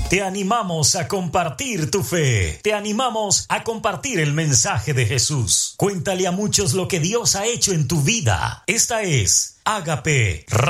Te animamos a compartir tu fe. Te animamos a compartir el mensaje de Jesús. Cuéntale a muchos lo que Dios ha hecho en tu vida. Esta es Ágape